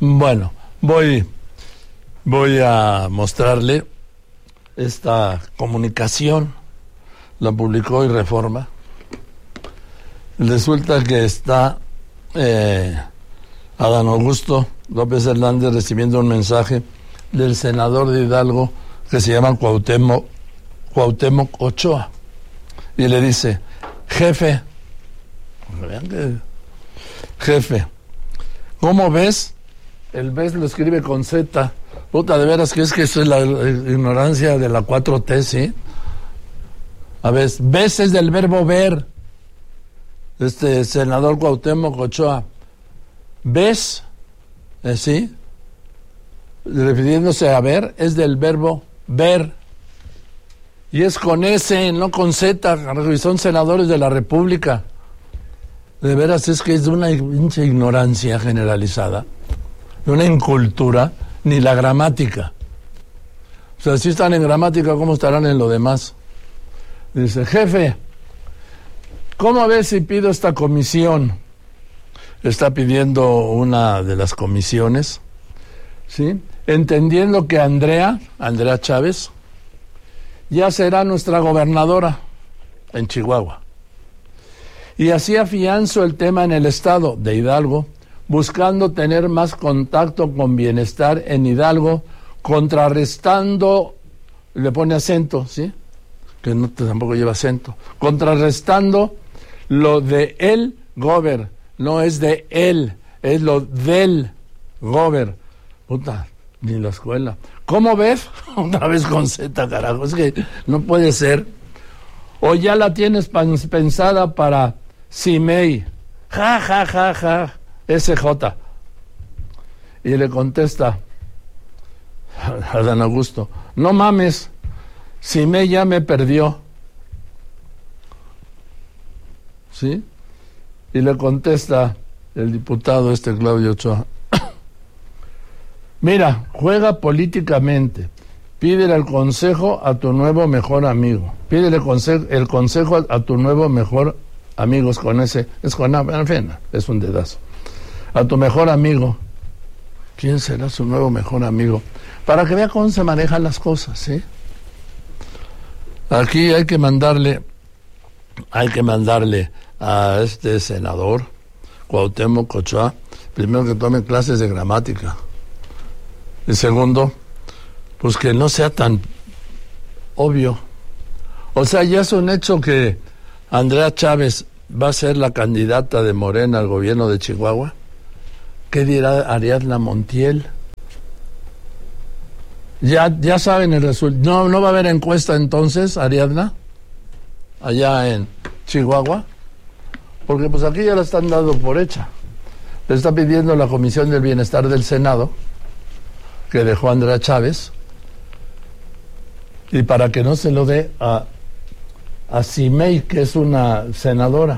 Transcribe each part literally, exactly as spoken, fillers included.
Bueno, voy, voy a mostrarle esta comunicación. La publicó hoy Reforma. Resulta que está eh, Adán Augusto López Hernández recibiendo un mensaje del senador de Hidalgo que se llama Cuauhtémoc, Cuauhtémoc Ochoa, y le dice: jefe, vean que, jefe, ¿cómo ves? El ves lo escribe con Z. Puta, de veras que es que eso es la ignorancia de la cuatro T, ¿sí? A ver, ves es del verbo ver. Este senador Cuauhtémoc Ochoa, ¿ves? ¿Eh, ¿Sí? Refiriéndose a ver, es del verbo ver. Y es con S, no con Z, y son senadores de la República. De veras es que es de una pinche ignorancia generalizada, de una incultura, ni la gramática. O sea, si están en gramática, ¿cómo estarán en lo demás? Dice: jefe, ¿cómo ves si pido esta comisión? Está pidiendo una de las comisiones, ¿sí? Entendiendo que Andrea, Andrea Chávez, ya será nuestra gobernadora en Chihuahua. Y así afianzo el tema en el estado de Hidalgo, buscando tener más contacto con bienestar en Hidalgo, contrarrestando, le pone acento, ¿sí? Que no, tampoco lleva acento, contrarrestando lo de el gober, no es de él, es lo del gober. Puta, ni la escuela. ¿Cómo ves? Otra vez con Z, carajo, es que no puede ser. O ya la tienes pensada para Simei, ja, ja, ja, ja, S J. Y le contesta a Adán Augusto: no mames, Simei ya me perdió. ¿Sí? Y le contesta el diputado este Claudio Ochoa: mira, juega políticamente, pídele el consejo a tu nuevo mejor amigo, pídele conse- el consejo a, a tu nuevo mejor amigo, es con ese, es con, en fin, es un dedazo, a tu mejor amigo. ¿Quién será su nuevo mejor amigo? Para que vea cómo se manejan las cosas, ¿sí? Aquí hay que mandarle, hay que mandarle a este senador, Cuauhtémoc Ochoa, primero que tome clases de gramática. Y segundo, pues que no sea tan obvio. O sea, ya es un hecho que Andrea Chávez va a ser la candidata de Morena al gobierno de Chihuahua. ¿Qué dirá Ariadna Montiel? Ya, ya saben el resultado. No, no va a haber encuesta entonces, Ariadna, allá en Chihuahua, porque pues aquí ya la están dando por hecha. Le está pidiendo la Comisión del Bienestar del Senado, que dejó Andrea Chávez, y para que no se lo dé a, a Simei, que es una senadora.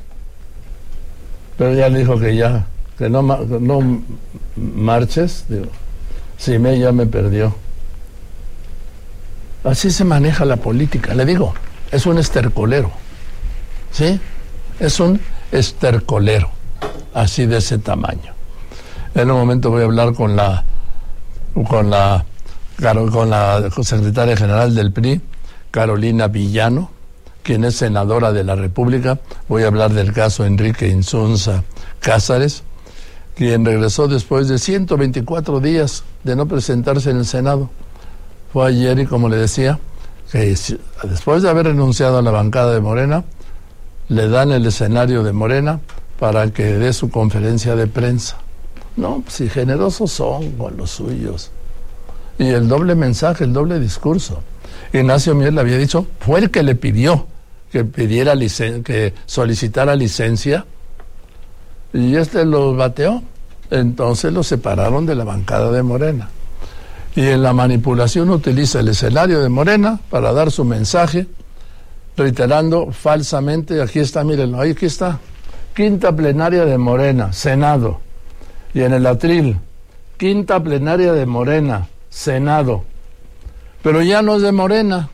Pero ya le dijo que ya, que no, no marches, digo, Simei ya me perdió. Así se maneja la política, le digo, es un estercolero, ¿sí? Es un estercolero, así de ese tamaño. En un momento voy a hablar con la con la con la secretaria general del P R I, Carolina Villano, quien es senadora de la República. Voy a hablar del caso Enrique Insunza Cázares, quien regresó después de ciento veinticuatro días de no presentarse en el Senado. Fue ayer y, como le decía, que después de haber renunciado a la bancada de Morena, le dan el escenario de Morena para que dé su conferencia de prensa. No, si generosos son con los suyos. Y el doble mensaje, el doble discurso. Ignacio Mier le había dicho, fue el que le pidió que pidiera licen- que solicitara licencia, y este lo bateó. Entonces lo separaron de la bancada de Morena. Y en la manipulación utiliza el escenario de Morena para dar su mensaje, reiterando falsamente, aquí está, mírenlo, ahí aquí está, quinta plenaria de Morena, Senado. Y en el atril, quinta plenaria de Morena, Senado. Pero ya no es de Morena.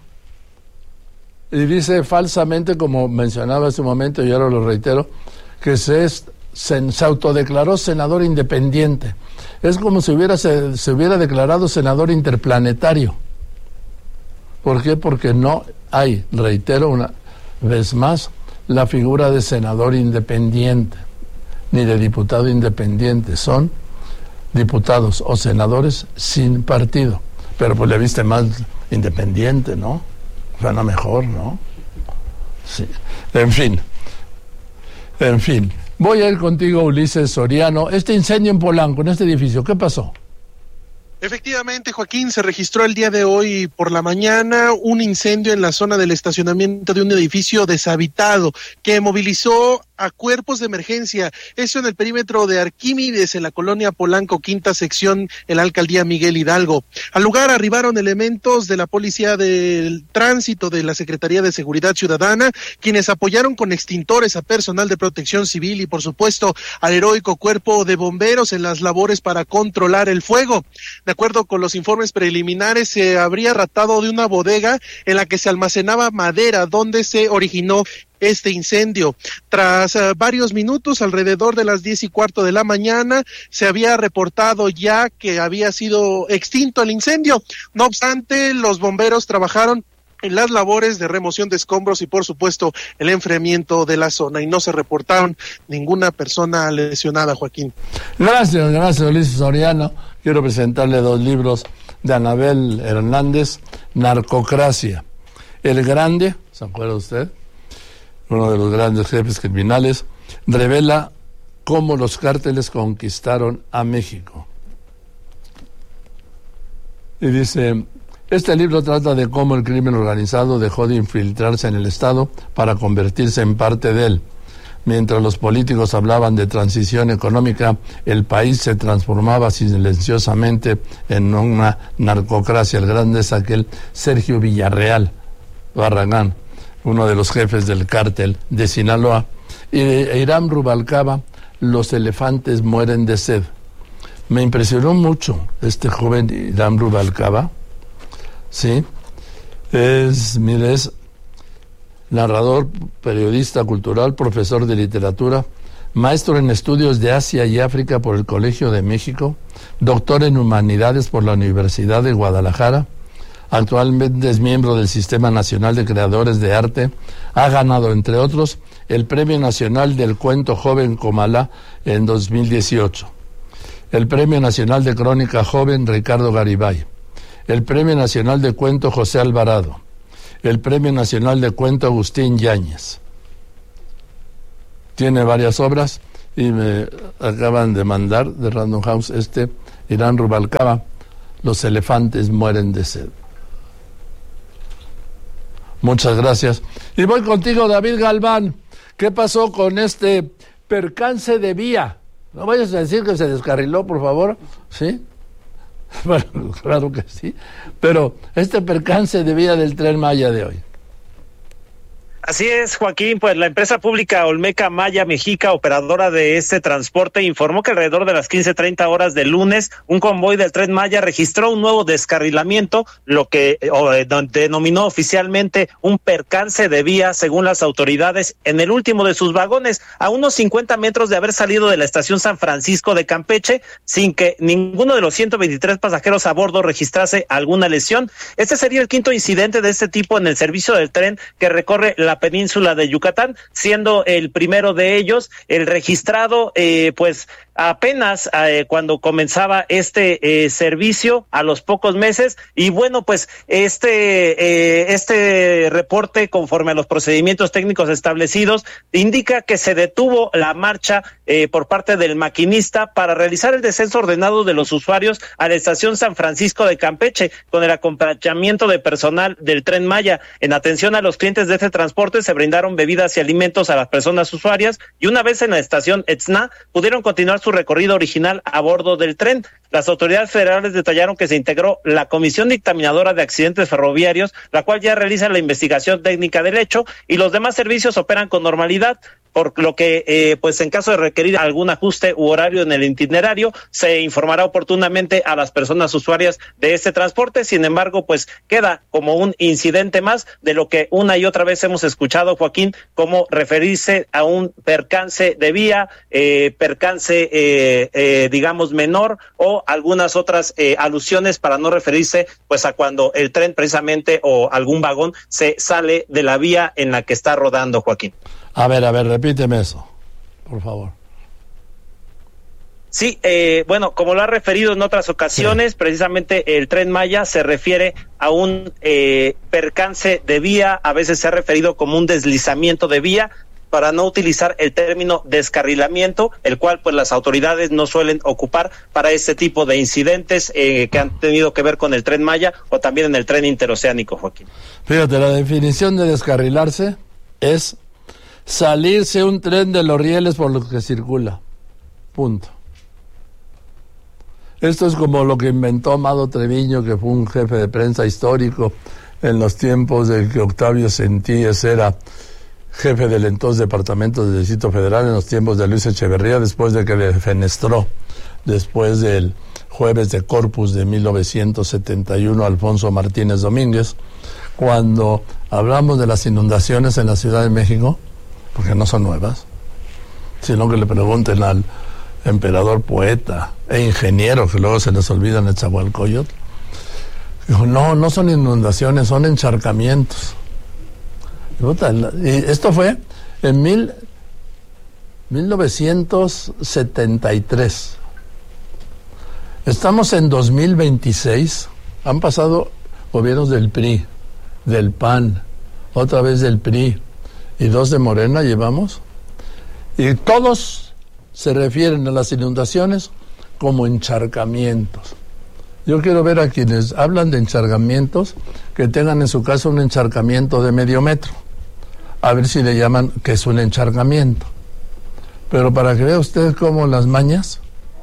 Y dice falsamente, como mencionaba hace un momento, y ahora lo reitero, que se es, se, se autodeclaró senador independiente. Es como si hubiera, se, se hubiera declarado senador interplanetario. ¿Por qué? Porque no hay, reitero una vez más, la figura de senador independiente, ni de diputado independiente. Son diputados o senadores sin partido. Pero pues le viste más independiente, ¿no? Suena mejor, ¿no? Sí. En fin. En fin. Voy a ir contigo, Ulises Soriano. Este incendio en Polanco, en este edificio, ¿qué pasó? Efectivamente, Joaquín, se registró el día de hoy por la mañana un incendio en la zona del estacionamiento de un edificio deshabitado que movilizó a cuerpos de emergencia, eso en el perímetro de Arquímedes, en la colonia Polanco, quinta sección, en la alcaldía Miguel Hidalgo. Al lugar arribaron elementos de la Policía del Tránsito, de la Secretaría de Seguridad Ciudadana, quienes apoyaron con extintores a personal de protección civil y, por supuesto, al heroico cuerpo de bomberos en las labores para controlar el fuego. De acuerdo con los informes preliminares, se habría tratado de una bodega en la que se almacenaba madera, donde se originó este incendio. Tras uh, varios minutos, alrededor de las diez y cuarto de la mañana, se había reportado ya que había sido extinto el incendio. No obstante, los bomberos trabajaron en las labores de remoción de escombros y, por supuesto, el enfriamiento de la zona, y no se reportaron ninguna persona lesionada, Joaquín. Gracias, gracias, Ulises Soriano. Quiero presentarle dos libros de Anabel Hernández, Narcocracia. El Grande, ¿se acuerda usted? Uno de los grandes jefes criminales, revela cómo los cárteles conquistaron a México. Y dice, este libro trata de cómo el crimen organizado dejó de infiltrarse en el Estado para convertirse en parte de él. Mientras los políticos hablaban de transición económica, el país se transformaba silenciosamente en una narcocracia. El grande es aquel Sergio Villarreal Barragán, uno de los jefes del cártel de Sinaloa, y de Hiram Rubalcaba, Los elefantes mueren de sed. Me impresionó mucho este joven Hiram Rubalcaba, ¿sí? Es, mire, es narrador, periodista cultural, profesor de literatura, maestro en estudios de Asia y África por el Colegio de México, doctor en humanidades por la Universidad de Guadalajara. Actualmente es miembro del Sistema Nacional de Creadores de Arte. Ha ganado, entre otros, el Premio Nacional del Cuento Joven Comalá en dos mil dieciocho, el Premio Nacional de Crónica Joven Ricardo Garibay, el Premio Nacional de Cuento José Alvarado, el Premio Nacional de Cuento Agustín Yáñez. Tiene varias obras y me acaban de mandar de Random House este Hiram Rubalcaba, Los elefantes mueren de sed. Muchas gracias. Y voy contigo, David Galván. ¿Qué pasó con este percance de vía? No vayas a decir que se descarriló, por favor. ¿Sí? Bueno, claro que sí. Pero este percance de vía del Tren Maya de hoy. Así es, Joaquín, pues la empresa pública Olmeca Maya Mexica, operadora de este transporte, informó que alrededor de las quince treinta horas del lunes, un convoy del Tren Maya registró un nuevo descarrilamiento, lo que o, eh, denominó oficialmente un percance de vía, según las autoridades, en el último de sus vagones, a unos cincuenta metros de haber salido de la estación San Francisco de Campeche, sin que ninguno de los ciento veintitrés pasajeros a bordo registrase alguna lesión. Este sería el quinto incidente de este tipo en el servicio del tren que recorre la península de Yucatán, siendo el primero de ellos el registrado eh, pues apenas eh, cuando comenzaba este eh, servicio a los pocos meses. Y bueno, pues este eh, este reporte, conforme a los procedimientos técnicos establecidos, indica que se detuvo la marcha eh, por parte del maquinista para realizar el descenso ordenado de los usuarios a la estación San Francisco de Campeche, con el acompañamiento de personal del Tren Maya. En atención a los clientes de este transporte, se brindaron bebidas y alimentos a las personas usuarias, y una vez en la estación Etzna pudieron continuar su recorrido original a bordo del tren. Las autoridades federales detallaron que se integró la Comisión Dictaminadora de Accidentes Ferroviarios, la cual ya realiza la investigación técnica del hecho, y los demás servicios operan con normalidad, por lo que, eh, pues en caso de requerir algún ajuste u horario en el itinerario, se informará oportunamente a las personas usuarias de este transporte. Sin embargo, pues queda como un incidente más de lo que una y otra vez hemos escuchado, Joaquín, como referirse a un percance de vía, eh, percance, eh, eh, digamos, menor, o algunas otras eh, alusiones para no referirse, pues, a cuando el tren precisamente o algún vagón se sale de la vía en la que está rodando, Joaquín. A ver, a ver, repíteme eso, por favor. Sí, eh, bueno, como lo ha referido en otras ocasiones, sí. Precisamente el Tren Maya se refiere a un eh, percance de vía, a veces se ha referido como un deslizamiento de vía, para no utilizar el término descarrilamiento, el cual pues las autoridades no suelen ocupar para este tipo de incidentes eh, que han tenido que ver con el Tren Maya o también en el tren interoceánico, Joaquín. Fíjate, la definición de descarrilarse es salirse un tren de los rieles por los que circula. Punto. Esto es como lo que inventó Amado Treviño, que fue un jefe de prensa histórico en los tiempos de que Octavio Centíes era jefe del entonces Departamento del Distrito Federal, en los tiempos de Luis Echeverría, después de que le fenestró, después del jueves de Corpus de mil novecientos setenta y uno, Alfonso Martínez Domínguez, cuando hablamos de las inundaciones en la Ciudad de México, porque no son nuevas, sino que le pregunten al emperador poeta e ingeniero, que luego se les olvida en el Nezahualcóyotl. Dijo, no, no son inundaciones, son encharcamientos. Y esto fue en mil, mil novecientos setenta y tres. Estamos en dos mil veintiséis, han pasado gobiernos del P R I, del P A N, otra vez del P R I, y dos de Morena llevamos, y todos se refieren a las inundaciones como encharcamientos. Yo quiero ver a quienes hablan de encharcamientos que tengan en su casa un encharcamiento de medio metro, a ver si le llaman que es un encharcamiento. Pero para que vea usted cómo las mañas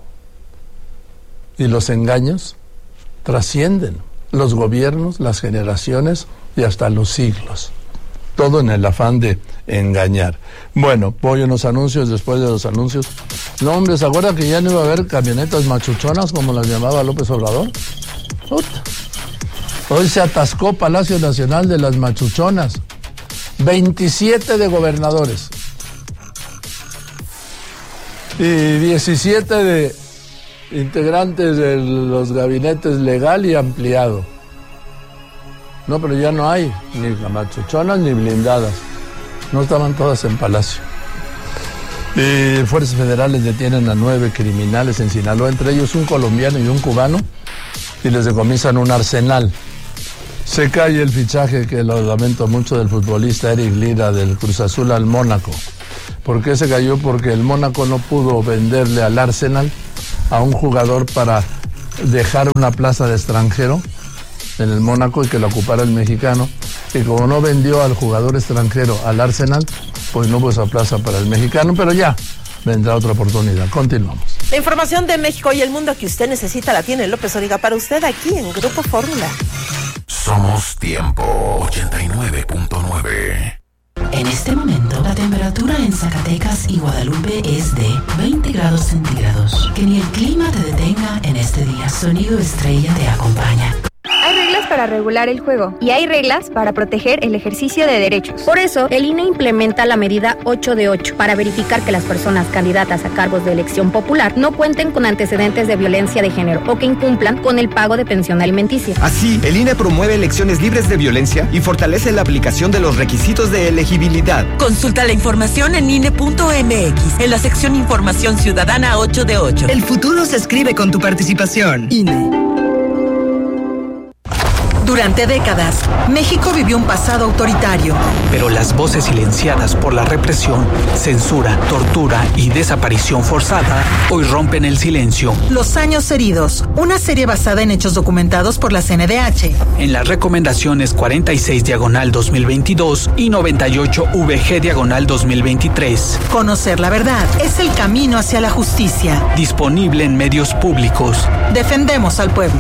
y los engaños trascienden los gobiernos, las generaciones y hasta los siglos. Todo en el afán de engañar. Bueno, voy a unos anuncios, después de los anuncios. No, hombre, ¿se acuerda que ya no iba a haber camionetas machuchonas, como las llamaba López Obrador? Puta. Hoy se atascó Palacio Nacional de las machuchonas. veintisiete de gobernadores. Y diecisiete de integrantes de los gabinetes legal y ampliado. No, pero ya no hay ni machuchonas ni blindadas. No estaban todas en Palacio. Y fuerzas federales detienen a nueve criminales en Sinaloa, entre ellos un colombiano y un cubano, y les decomisan un arsenal. Se cae el fichaje, que lo lamento mucho, del futbolista Eric Lira del Cruz Azul al Mónaco. ¿Por qué se cayó? Porque el Mónaco no pudo venderle al Arsenal a un jugador para dejar una plaza de extranjero en el Mónaco y que lo ocupara el mexicano, y como no vendió al jugador extranjero al Arsenal, pues no hubo esa plaza para el mexicano, pero ya vendrá otra oportunidad. Continuamos. La información de México y el mundo que usted necesita la tiene López Origa para usted aquí en Grupo Fórmula. Somos Tiempo ochenta y nueve punto nueve. En este momento, la temperatura en Zacatecas y Guadalupe es de veinte grados centígrados. Que ni el clima te detenga en este día. Sonido Estrella te acompaña. Hay reglas para regular el juego y hay reglas para proteger el ejercicio de derechos. Por eso, el I N E implementa la medida ocho de ocho para verificar que las personas candidatas a cargos de elección popular no cuenten con antecedentes de violencia de género o que incumplan con el pago de pensión alimenticia. Así, el I N E promueve elecciones libres de violencia y fortalece la aplicación de los requisitos de elegibilidad. Consulta la información en I N E punto M X, en la sección Información Ciudadana ocho de ocho. El futuro se escribe con tu participación. I N E. Durante décadas, México vivió un pasado autoritario. Pero las voces silenciadas por la represión, censura, tortura y desaparición forzada hoy rompen el silencio. Los años heridos, una serie basada en hechos documentados por la C N D H. En las recomendaciones cuarenta y seis diagonal dos mil veintidós y noventa y ocho V G diagonal dos mil veintitrés. Conocer la verdad es el camino hacia la justicia. Disponible en medios públicos. Defendemos al pueblo.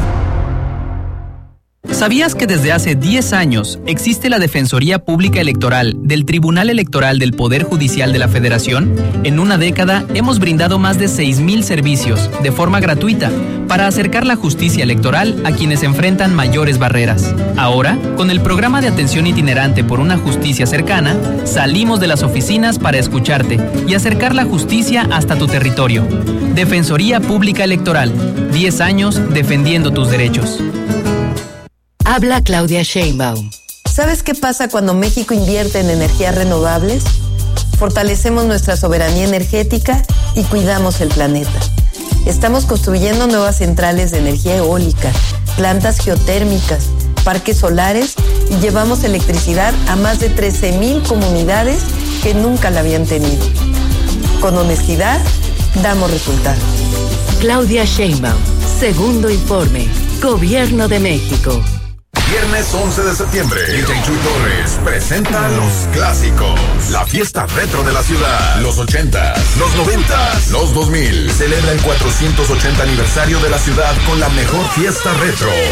¿Sabías que desde hace diez años existe la Defensoría Pública Electoral del Tribunal Electoral del Poder Judicial de la Federación? En una década hemos brindado más de seis mil servicios de forma gratuita para acercar la justicia electoral a quienes enfrentan mayores barreras. Ahora, con el programa de atención itinerante por una justicia cercana, salimos de las oficinas para escucharte y acercar la justicia hasta tu territorio. Defensoría Pública Electoral, diez años defendiendo tus derechos. Habla Claudia Sheinbaum. ¿Sabes qué pasa cuando México invierte en energías renovables? Fortalecemos nuestra soberanía energética y cuidamos el planeta. Estamos construyendo nuevas centrales de energía eólica, plantas geotérmicas, parques solares y llevamos electricidad a más de trece mil comunidades que nunca la habían tenido. Con honestidad, damos resultados. Claudia Sheinbaum, segundo informe, Gobierno de México. Viernes once de septiembre, D J Chuy Torres presenta los clásicos. La fiesta retro de la ciudad. Los ochentas, los noventas, los dos mil. Celebra el cuatrocientos ochenta aniversario de la ciudad con la mejor fiesta retro.